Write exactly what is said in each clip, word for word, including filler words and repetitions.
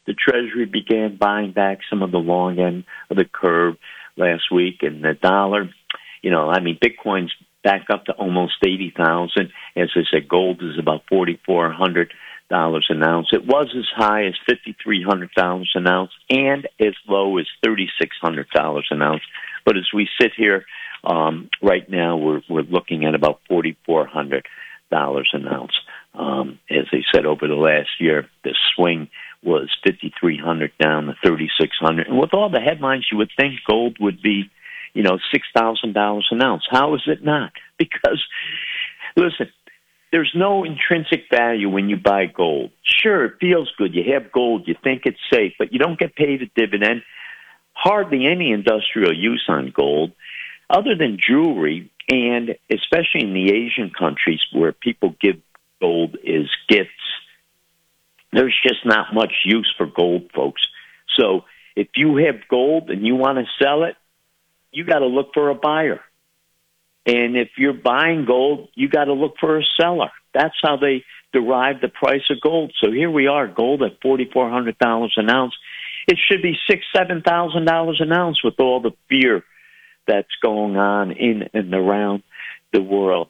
the Treasury began buying back some of the long end of the curve last week, and the dollar, you know, I mean, Bitcoin's back up to almost eighty thousand. As I said, gold is about forty-four hundred dollars an ounce. It was as high as fifty-three hundred dollars an ounce and as low as thirty-six hundred dollars an ounce. But as we sit here um, right now, we're we're looking at about forty-four hundred dollars an ounce. Um, as I said, over the last year, the swing was fifty-three hundred down to thirty-six hundred. And with all the headlines, you would think gold would be, you know, six thousand dollars an ounce. How is it not? Because, listen, there's no intrinsic value when you buy gold. Sure, it feels good. You have gold. You think it's safe, but you don't get paid a dividend. Hardly any industrial use on gold other than jewelry, and especially in the Asian countries where people give gold as gifts. There's just not much use for gold, folks. So if you have gold and you want to sell it, you got to look for a buyer. And if you're buying gold, you got to look for a seller. That's how they derive the price of gold. So here we are, gold at forty-four hundred dollars an ounce. It should be six, seven thousand dollars an ounce with all the fear that's going on in and around the world.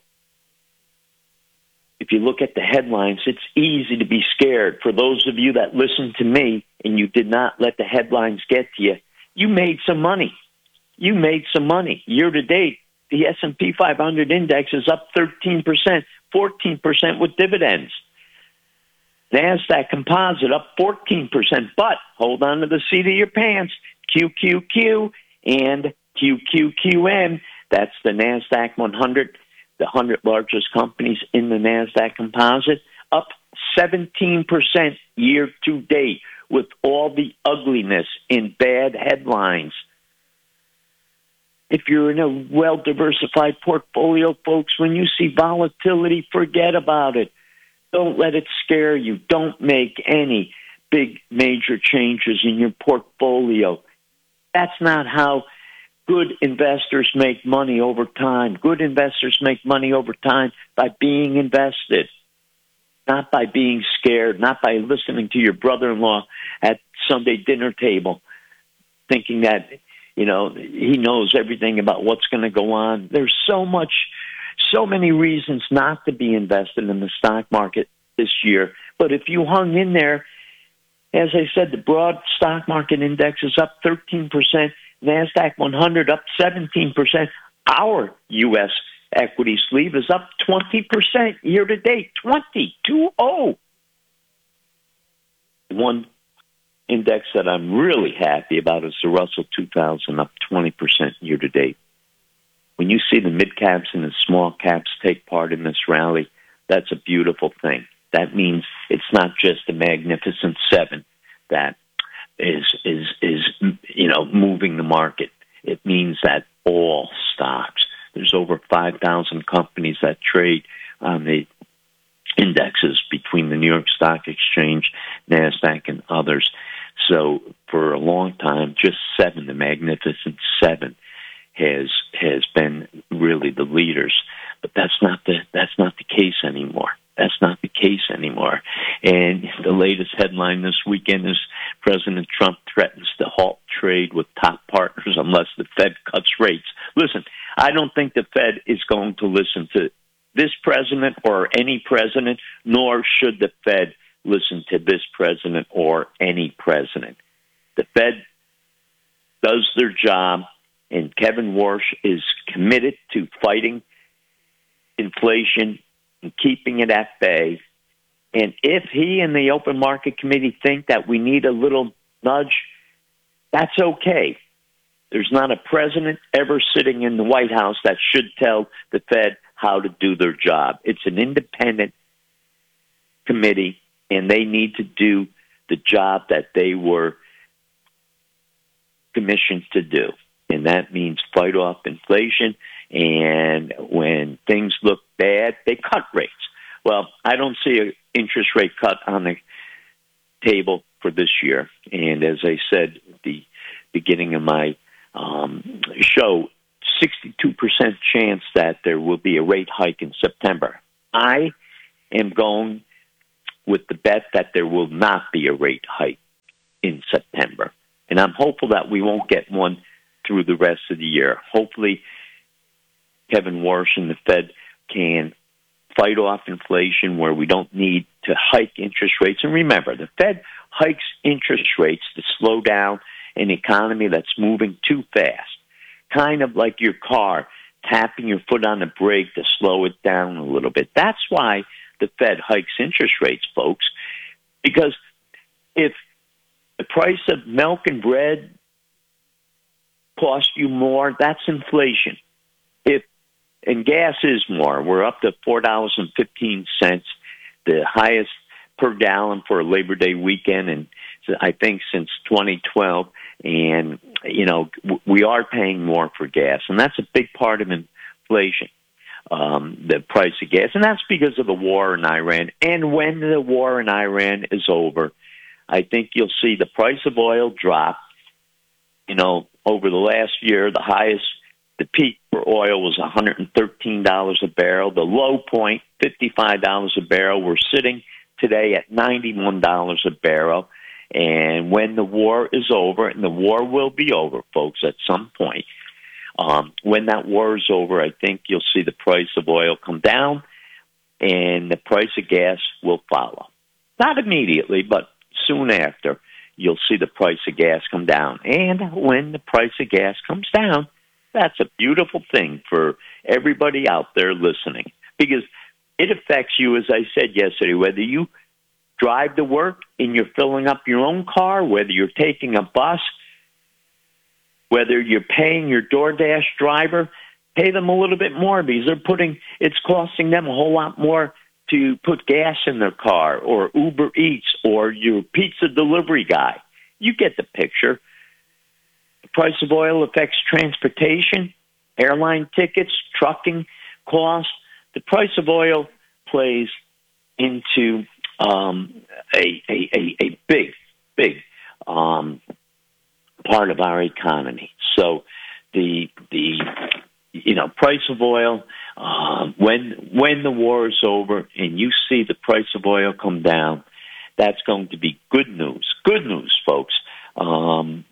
If you look at the headlines, it's easy to be scared. For those of you that listen to me and you did not let the headlines get to you, you made some money. You made some money. Year to date, the S and P five hundred index is up thirteen percent, fourteen percent with dividends. NASDAQ Composite up fourteen percent, but hold on to the seat of your pants. Q Q Q and Q Q Q M, that's the NASDAQ one hundred, the one hundred largest companies in the NASDAQ Composite, up seventeen percent year to date with all the ugliness in bad headlines. If you're in a well-diversified portfolio, folks, when you see volatility, forget about it. Don't let it scare you. Don't make any big major changes in your portfolio. That's not how good investors make money over time. Good investors make money over time by being invested, not by being scared, not by listening to your brother-in-law at Sunday dinner table, thinking that, you know, he knows everything about what's going to go on. There's so much, so many reasons not to be invested in the stock market this year. But if you hung in there, as I said, the broad stock market index is up thirteen percent, NASDAQ one hundred up seventeen percent. Our U S equity sleeve is up twenty percent year to date, twenty, two oh. One index that I'm really happy about is the Russell two thousand, up twenty percent year to date. When you see the mid caps and the small caps take part in this rally, that's a beautiful thing. That means it's not just the Magnificent Seven that is is is you know moving the market. It means that all stocks. There's over five thousand companies that trade on the indexes between the New York Stock Exchange, NASDAQ, and others. So for a long time, just seven, the Magnificent Seven, has has been really the leaders. But that's not the that's not the case anymore. That's not the case anymore. And the latest headline this weekend is President Trump threatens to halt trade with top partners unless the Fed cuts rates. Listen, I don't think the Fed is going to listen to this president or any president, nor should the Fed listen to this president or any president. The Fed does their job, and Kevin Warsh is committed to fighting inflation and keeping it at bay. And if he and the Open Market Committee think that we need a little nudge, that's okay. There's not a president ever sitting in the White House that should tell the Fed how to do their job. It's an independent committee, and they need to do the job that they were commissioned to do. And that means fight off inflation. And when things look bad, they cut rates. Well, I don't see an interest rate cut on the table for this year. And as I said at the beginning of my um, show, sixty-two percent chance that there will be a rate hike in September. I am going with the bet that there will not be a rate hike I'm hopeful that we won't get one through the rest of the year. Hopefully, Kevin Warsh and the Fed can fight off inflation where we don't need to hike interest rates. And remember, the Fed hikes interest rates to slow down an economy that's moving too fast, kind of like your car tapping your foot on the brake to slow it down a little bit. That's why the Fed hikes interest rates, folks, because if the price of milk and bread costs you more, that's inflation. If and gas is more. We're up to four dollars and fifteen cents, the highest per gallon for a Labor Day weekend, and I think since twenty twelve. And, you know, we are paying more for gas, and that's a big part of inflation, um, the price of gas. And that's because of the war in Iran. And when the war in Iran is over, I think you'll see the price of oil drop. You know, over the last year, the highest, the peak for oil was one hundred thirteen dollars a barrel. The low point, fifty-five dollars a barrel. We're sitting today at ninety-one dollars a barrel. And when the war is over, and the war will be over, folks, at some point, um, when that war is over, I think you'll see the price of oil come down, and the price of gas will follow. Not immediately, but soon after, you'll see the price of gas come down. And when the price of gas comes down, that's a beautiful thing for everybody out there listening, because it affects you, as I said yesterday, whether you drive to work and you're filling up your own car, whether you're taking a bus, whether you're paying your DoorDash driver, pay them a little bit more because they're putting, it's costing them a whole lot more to put gas in their car, or Uber Eats, or your pizza delivery guy. You get the picture. The price of oil affects transportation, airline tickets, trucking costs. The price of oil plays into Um, a, a, a, a big, big um, part of our economy. So the the you know price of oil, uh, when when the war is over and you see the price of oil come down, that's going to be good news. Good news, folks. Um,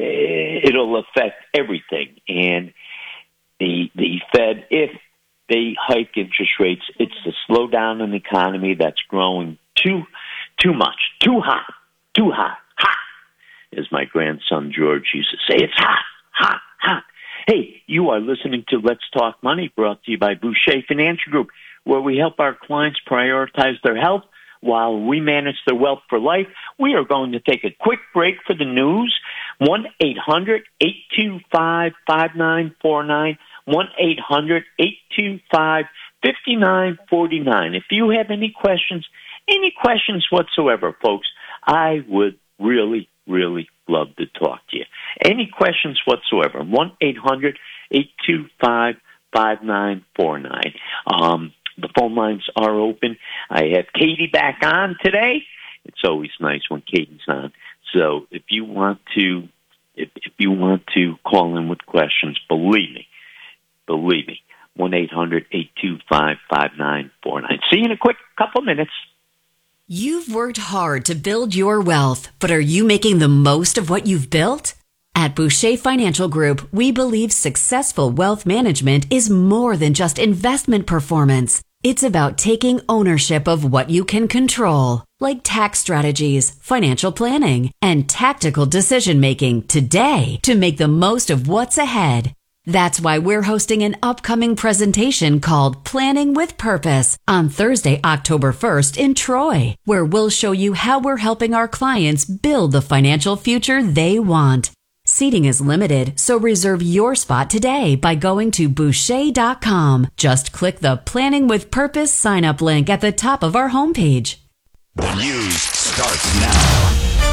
it'll affect everything, and the the Fed, if they hike interest rates, it's to slow down an economy that's growing too too much, too hot, too hot, hot, as my grandson George used to say. It's hot, hot, hot. Hey, you are listening to Let's Talk Money, brought to you by Boucher Financial Group, where we help our clients prioritize their health while we manage their wealth for life. We are going to take a quick break for the news. one eight hundred eight two five five nine four nine, one eight hundred eight two five five nine four nine. If you have any questions, any questions whatsoever, folks, I would really, really love to talk to you. Any questions whatsoever, one eight hundred eight two five five nine four nine. Um, the phone lines are open. I have Katie back on today. It's always nice when Katie's on. So if you want to, if, if you want to call in with questions, believe me, believe me, one eight hundred eight two five five nine four nine. See you in a quick couple minutes. You've worked hard to build your wealth, but are you making the most of what you've built? At Boucher Financial Group, we believe successful wealth management is more than just investment performance. It's about taking ownership of what you can control, like tax strategies, financial planning, and tactical decision-making today to make the most of what's ahead. That's why we're hosting an upcoming presentation called Planning with Purpose on Thursday, October first in Troy, where we'll show you how we're helping our clients build the financial future they want. Seating is limited, so reserve your spot today by going to Boucher dot com. Just click the Planning with Purpose sign-up link at the top of our homepage. The news starts now.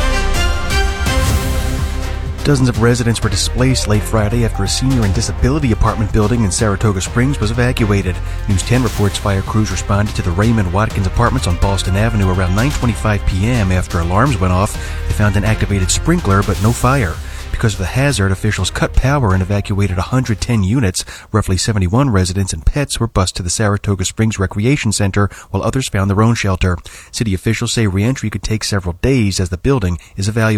Dozens of residents were displaced late Friday after a senior and disability apartment building in Saratoga Springs was evacuated. News ten reports fire crews responded to the Raymond Watkins apartments on Boston Avenue around nine twenty-five p.m. After alarms went off, they found an activated sprinkler but no fire. Because of the hazard, officials cut power and evacuated one hundred ten units. Roughly seventy-one residents and pets were bused to the Saratoga Springs Recreation Center, while others found their own shelter. City officials say re-entry could take several days as the building is evaluated.